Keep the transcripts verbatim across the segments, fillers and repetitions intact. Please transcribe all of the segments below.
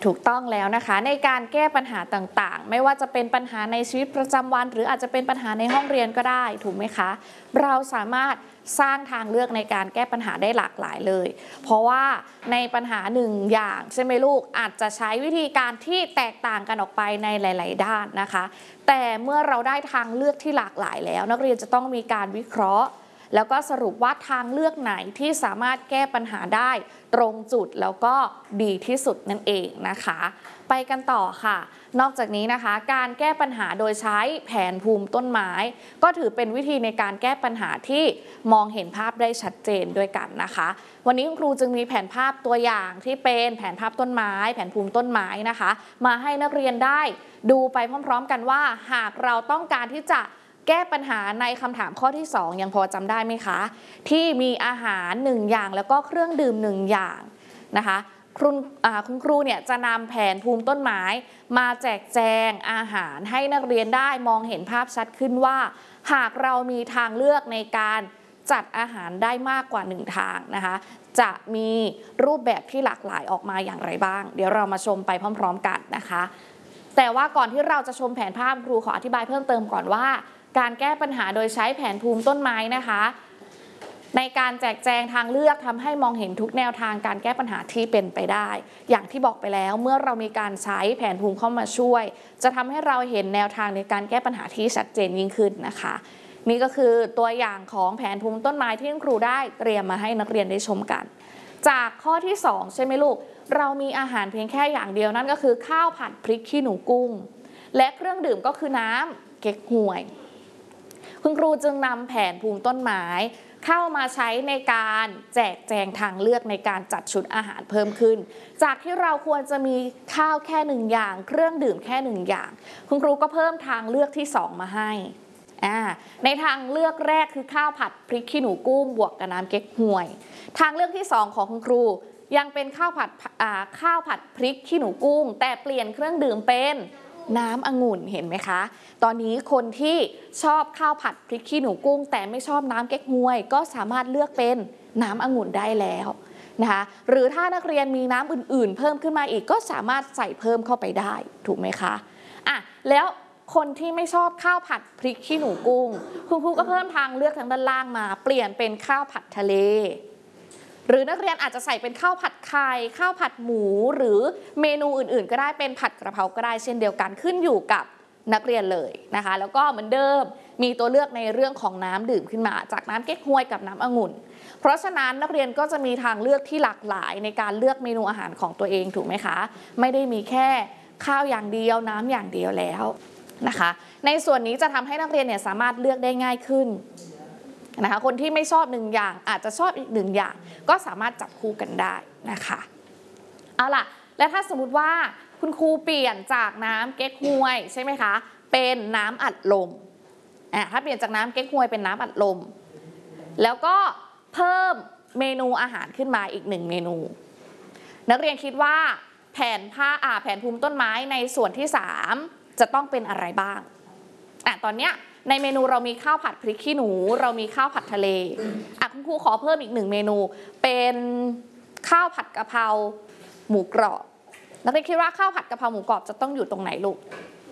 ถูกต้องแล้วนะคะในการแก้ปัญหาต่างๆไม่ว่าจะเป็นปัญหาในชีวิตประจำวันหรืออาจจะเป็นปัญหาในห้องเรียนก็ได้ถูกไหมคะเราสามารถสร้างทางเลือกในการแก้ปัญหาได้หลากหลายเลยเพราะว่าในปัญหาหนึ่งอย่างใช่ไหมลูกอาจจะใช้วิธีการที่แตกต่างกันออกไปในหลายๆด้านนะคะแต่เมื่อเราได้ทางเลือกที่หลากหลายแล้วนักเรียนจะต้องมีการวิเคราะห์แล้วก็สรุปว่าทางเลือกไหนที่สามารถแก้ปัญหาได้ตรงจุดแล้วก็ดีที่สุดนั่นเองนะคะไปกันต่อค่ะนอกจากนี้นะคะการแก้ปัญหาโดยใช้แผนภูมิต้นไม้ก็ถือเป็นวิธีในการแก้ปัญหาที่มองเห็นภาพได้ชัดเจนด้วยกันนะคะวันนี้คุณครูจึงมีแผนภาพตัวอย่างที่เป็นแผนภาพต้นไม้แผนภูมิต้นไม้นะคะมาให้นักเรียนได้ดูไปพร้อมๆกันว่าหากเราต้องการที่จะแก้ปัญหาในคำถามข้อที่สองยังพอจำได้ไหมคะที่มีอาหารหนึ่งอย่างแล้วก็เครื่องดื่มหนึ่งอย่างนะคะคุณคุณครูเนี่ยจะนำแผนภูมิต้นไม้มาแจกแจงอาหารให้นักเรียนได้มองเห็นภาพชัดขึ้นว่าหากเรามีทางเลือกในการจัดอาหารได้มากกว่าหนึ่งทางนะคะจะมีรูปแบบที่หลากหลายออกมาอย่างไรบ้างเดี๋ยวเรามาชมไปพร้อมๆกันนะคะแต่ว่าก่อนที่เราจะชมแผนภาพครูขออธิบายเพิ่มเติมก่อนว่าการแก้ปัญหาโดยใช้แผนภูมิต้นไม้นะคะในการแจกแจงทางเลือกทำให้มองเห็นทุกแนวทางการแก้ปัญหาที่เป็นไปได้อย่างที่บอกไปแล้วเมื่อเรามีการใช้แผนภูมิเข้ามาช่วยจะทำให้เราเห็นแนวทางในการแก้ปัญหาที่ชัดเจนยิ่งขึ้นนะคะนี่ก็คือตัวอย่างของแผนภูมิต้นไม้ที่ครูได้เตรียมมาให้นักเรียนได้ชมกันจากข้อที่สองใช่ไหมลูกเรามีอาหารเพียงแค่อย่างเดียวนั่นก็คือข้าวผัดพริกขี้หนูกุ้งและเครื่องดื่มก็คือน้ำเก๊กฮวยคุณครูจึงนำแผนภูมิต้นไม้เข้ามาใช้ในการแจกแจงทางเลือกในการจัดชุดอาหารเพิ่มขึ้นจากที่เราควรจะมีข้าวแค่หนึ่งอย่างเครื่องดื่มแค่หนึ่งอย่างคุณครูก็เพิ่มทางเลือกที่สองมาให้ในทางเลือกแรกคือข้าวผัดพริกขี้หนูกุ้งบวกกับน้ำเก๊กฮวยทางเลือกที่สองของคุณครูยังเป็นข้าวผัดข้าวผัดพริกขี้หนูกุ้งแต่เปลี่ยนเครื่องดื่มเป็นน้ำองุ่นเห็นไหมคะตอนนี้คนที่ชอบข้าวผัดพริกขี้หนูกุ้งแต่ไม่ชอบน้ำเก๊กฮวยก็สามารถเลือกเป็นน้ำองุ่นได้แล้วนะคะหรือถ้านักเรียนมีน้ำอื่นๆเพิ่มขึ้นมาอีกก็สามารถใส่เพิ่มเข้าไปได้ถูกไหมคะอ่ะแล้วคนที่ไม่ชอบข้าวผัดพริกขี้หนูกุ้งคุณครูก็เพิ่มทางเลือกทางด้านล่างมาเปลี่ยนเป็นข้าวผัดทะเลหรือนักเรียนอาจจะใส่เป็นข้าวผัดไข่ข้าวผัดหมูหรือเมนูอื่นๆก็ได้เป็นผัดกระเพราก็ได้เช่นเดียวกันขึ้นอยู่กับนักเรียนเลยนะคะแล้วก็เหมือนเดิมมีตัวเลือกในเรื่องของน้ำดื่มขึ้นมาจากน้ำเก๊กฮวยกับน้ำองุ่นเพราะฉะนั้นนักเรียนก็จะมีทางเลือกที่หลากหลายในการเลือกเมนูอาหารของตัวเองถูกไหมคะไม่ได้มีแค่ข้าวอย่างเดียวน้ำอย่างเดียวแล้วนะคะในส่วนนี้จะทำให้นักเรียนเนี่ยสามารถเลือกได้ง่ายขึ้นนะคะคนที่ไม่ชอบหนึ่งอย่างอาจจะชอบอีกหนึ่งอย่างก็สามารถจับคู่กันได้นะคะเอาล่ะและถ้าสมมุติว่าคุณครูเปลี่ยนจากน้ำเก๊กฮวยใช่ไหมคะเป็นน้ำอัดลมอ่ะถ้าเปลี่ยนจากน้ำเก๊กฮวยเป็นน้ำอัดลมแล้วก็เพิ่มเมนูอาหารขึ้นมาอีกหนึ่งเมนูนักเรียนคิดว่าแผนผ้าอ่าแผนภูมิต้นไม้ในส่วนที่สามจะต้องเป็นอะไรบ้างอ่ะตอนเนี้ยในเมนูเรามีข้าวผัดพริกขี้หนูเรามีข้าวผัดทะเลอ่ะคุณครูขอเพิ่มอีกหนึ่งเมนูเป็นข้าวผัดกะเพราหมูกรอบนักเรียนคิดว่าข้าวผัดกะเพราหมูกรอบจะต้องอยู่ตรงไหนลูก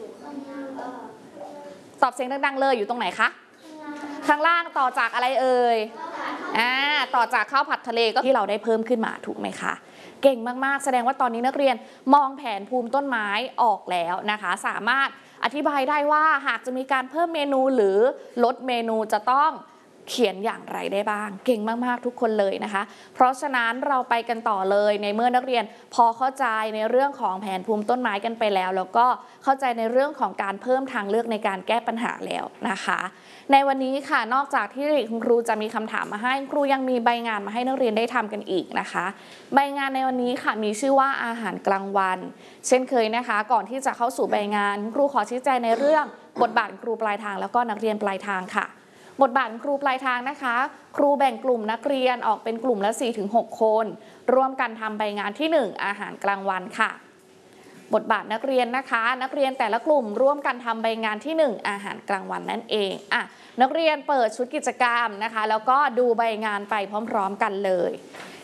ตอบเสียงดังๆเลยอยู่ตรงไหนคะข้างล่างต่อจากอะไรเอ่ยอ่าต่อจากข้าวผัดทะเลก็ที่เราได้เพิ่มขึ้นมาถูกไหมคะเก่งมากๆแสดงว่าตอนนี้นักเรียนมองแผนภูมิต้นไม้ออกแล้วนะคะสามารถอธิบายได้ว่าหากจะมีการเพิ่มเมนูหรือลดเมนูจะต้องเขียนอย่างไรได้บ้างเก่งมากๆทุกคนเลยนะคะเพราะฉะนั้นเราไปกันต่อเลยในเมื่อนักเรียนพอเข้าใจในเรื่องของแผนภูมิต้นไม้กันไปแล้วแล้วก็เข้าใจในเรื่องของการเพิ่มทางเลือกในการแก้ปัญหาแล้วนะคะในวันนี้ค่ะนอกจากที่คุณครูจะมีคำถามมาให้ครูยังมีใบงานมาให้นักเรียนได้ทำกันอีกนะคะใบงานในวันนี้ค่ะมีชื่อว่าอาหารกลางวันเช่นเคยนะคะก่อนที่จะเข้าสู่ใบงานครูขอชี้แจงในเรื่องบทบาทครูปลายทางแล้วก็นักเรียนปลายทางค่ะบทบาทครูปลายทางนะคะครูแบ่งกลุ่มนักเรียนออกเป็นกลุ่มละ สี่ถึงหก คนร่วมกันทำใบงานที่หนึ่งอาหารกลางวันค่ะบทบาทนักเรียนนะคะนักเรียนแต่ละกลุ่มร่วมกันทำใบงานที่หนึ่งอาหารกลางวันนั่นเองอ่ะนักเรียนเปิดชุดกิจกรรมนะคะแล้วก็ดูใบงานไปพร้อมๆกันเลย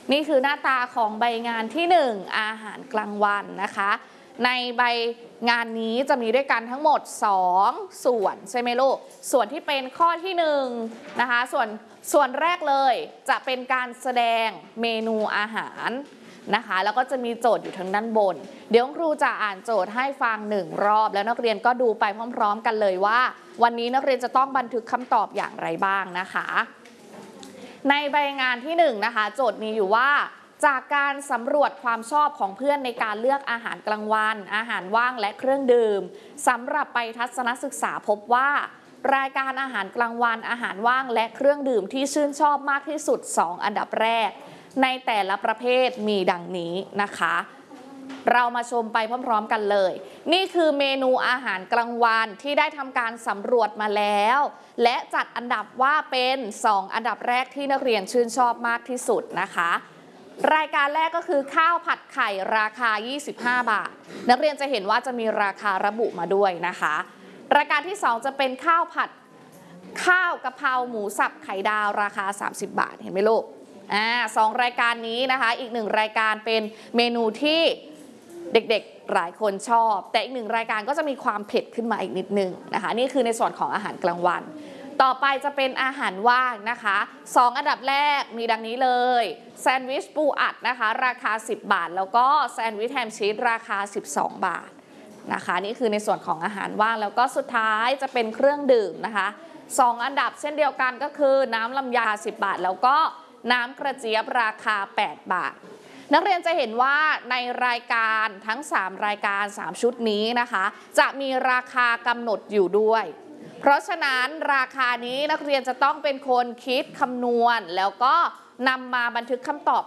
นี่คือหน้าตาของใบงานที่หนึ่งอาหารกลางวันนะคะในใบงานนี้จะมีด้วยกันทั้งหมดสองส่วนใช่ไหมลูกส่วนที่เป็นข้อที่หนึ่งนะคะส่วนส่วนแรกเลยจะเป็นการแสดงเมนูอาหารนะคะแล้วก็จะมีโจทย์อยู่ทางด้านบนเดี๋ยวครูจะอ่านโจทย์ให้ฟังหนึ่งรอบแล้วนักเรียนก็ดูไปพร้อมๆกันเลยว่าวันนี้นักเรียนจะต้องบันทึกคำตอบอย่างไรบ้างนะคะในใบงานที่หนึ่งนะคะโจทย์มีอยู่ว่าจากการสำรวจความชอบของเพื่อนในการเลือกอาหารกลางวันอาหารว่างและเครื่องดื่มสำหรับไปทัศนศึกษาพบว่ารายการอาหารกลางวันอาหารว่างและเครื่องดื่มที่ชื่นชอบมากที่สุดสองอันดับแรกในแต่ละประเภทมีดังนี้นะคะเรามาชมไปพร้อมๆกันเลยนี่คือเมนูอาหารกลางวันที่ได้ทำการสำรวจมาแล้วและจัดอันดับว่าเป็นสองอันดับแรกที่นักเรียนชื่นชอบมากที่สุดนะคะรายการแรกก็คือข้าวผัดไข่ราคายี่สิบห้าบาทนักเรียนจะเห็นว่าจะมีราคาระบุมาด้วยนะคะรายการที่สองจะเป็นข้าวผัดข้าวกะเพราหมูสับไข่ดาวราคาสามสิบบาทเห็นไหมลูกอ่าสองรายการนี้นะคะอีกหนึ่งรายการเป็นเมนูที่เด็กๆหลายคนชอบแต่อีกหนึ่งรายการก็จะมีความเผ็ดขึ้นมาอีกนิดนึงนะคะนี่คือในส่วนของอาหารกลางวันต่อไปจะเป็นอาหารว่างนะคะสองอันดับแรกมีดังนี้เลยแซนด์วิชปูอัดนะคะราคาสิบบาทแล้วก็แซนด์วิชแฮมชีสราคาสิบสองบาทนะคะนี่คือในส่วนของอาหารว่างแล้วก็สุดท้ายจะเป็นเครื่องดื่มนะคะสองอันดับเช่นเดียวกันก็คือน้ำลำไยสิบบาทแล้วก็น้ำกระเจี๊ยบราคาแปดบาทนักเรียนจะเห็นว่าในรายการทั้งสามรายการสามชุดนี้นะคะจะมีราคากำหนดอยู่ด้วยเพราะฉะนั้นราคานี้นักเรียนจะต้องเป็นคนคิดคำนวณแล้วก็นำมาบันทึกคำตอบ